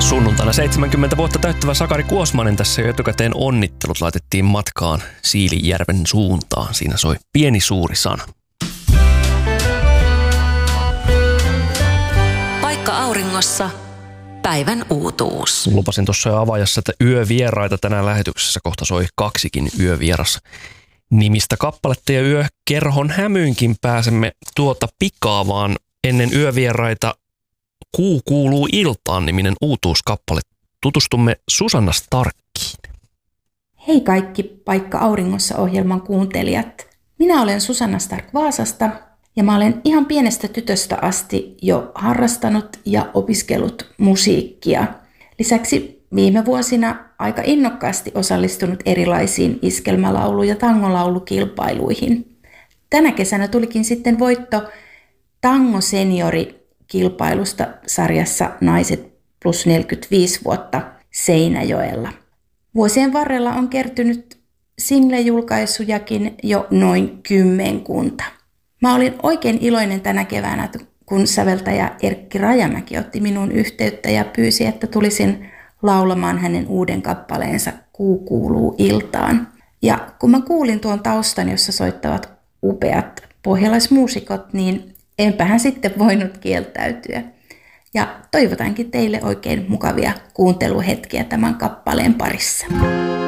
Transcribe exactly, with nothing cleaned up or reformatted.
Sunnuntaina seitsemänkymmentä vuotta täyttävä Sakari Kuosmanen tässä jo etukäteen onnittelut laitettiin matkaan Siilinjärven suuntaan. Siinä soi Pieni suuri sana. Paikka auringossa. Päivän uutuus. Lupasin tuossa jo avaajassa, että yövieraita tänään lähetyksessä kohta soi kaksikin yövieras nimistä kappaletta ja yökerhon hämyynkin pääsemme tuota pikaa, vaan ennen yövieraita Kuu kuuluu iltaan -niminen uutuuskappale. Tutustumme Susanna Starkkiin. Hei kaikki Paikka auringossa -ohjelman kuuntelijat. Minä olen Susanna Stark Vaasasta ja mä olen ihan pienestä tytöstä asti jo harrastanut ja opiskellut musiikkia. Lisäksi viime vuosina aika innokkaasti osallistunut erilaisiin iskelmälaulu- ja tangolaulukilpailuihin. Tänä kesänä tulikin sitten voitto Tango Seniori kilpailusta sarjassa Naiset plus neljäkymmentäviisi vuotta Seinäjoella. Vuosien varrella on kertynyt single-julkaisujakin jo noin kymmenkunta. Mä olin oikein iloinen tänä keväänä, kun säveltäjä Erkki Rajamäki otti minun yhteyttä ja pyysi, että tulisin laulamaan hänen uuden kappaleensa Kuu kuuluu iltaan. Ja kun mä kuulin tuon taustan, jossa soittavat upeat pohjalaismuusikot, niin enpähän sitten voinut kieltäytyä. Ja toivotankin teille oikein mukavia kuunteluhetkiä tämän kappaleen parissa.